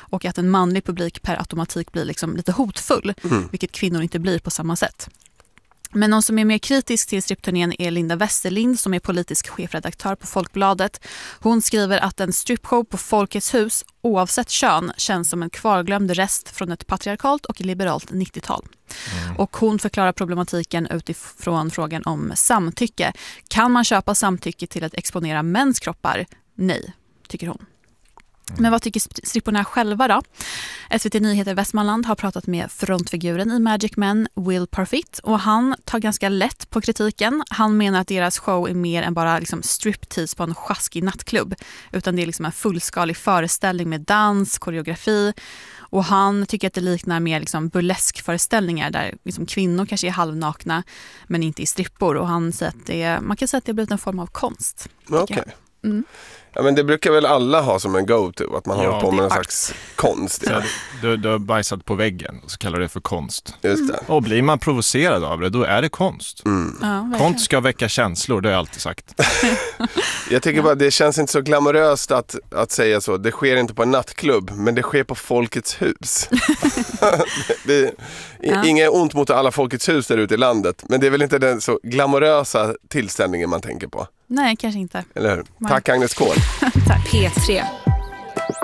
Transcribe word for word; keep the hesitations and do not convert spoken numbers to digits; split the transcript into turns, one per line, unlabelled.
och att en manlig publik per automatik blir liksom lite hotfull, mm. vilket kvinnor inte blir på samma sätt. Men någon som är mer kritisk till strippturnén är Linda Westerlind som är politisk chefredaktör på Folkbladet. Hon skriver att en stripshow på Folkets hus oavsett kön känns som en kvarglömd rest från ett patriarkalt och liberalt nittiotal. Mm. Och hon förklarar problematiken utifrån frågan om samtycke. Kan man köpa samtycke till att exponera mäns kroppar? Nej, tycker hon. Men vad tycker stripporna själva då? S V T Nyheter Västmanland har pratat med frontfiguren i Magic Men, Will Parfit, och han tar ganska lätt på kritiken. Han menar att deras show är mer än bara liksom striptease på en sjaskig nattklubb, utan det är liksom en fullskalig föreställning med dans, koreografi, och han tycker att det liknar mer liksom burleskföreställningar där liksom kvinnor kanske är halvnakna men inte i strippor, och han säger att det är, man kan säga att det har blivit en form av konst.
Okej. Okay. Mm. Ja, men det brukar väl alla ha som en go-to, att man ja, har på med en slags konst. Ja.
Du, du har bajsat på väggen, så kallar det för konst.
Just det.
Och blir man provocerad av det, då är det konst.
Mm.
Ja,
konst ska väcka känslor, det har jag alltid sagt.
Jag tycker bara, det känns inte så glamoröst att, att säga så. Det sker inte på en nattklubb, men det sker på Folkets hus. det, ja. Inget ont mot alla Folkets hus där ute i landet, men det är väl inte den så glamorösa tillställningen man tänker på.
Nej, kanske inte.
Eller hur? Tack Agnes Kohl.
Tack.
P tre.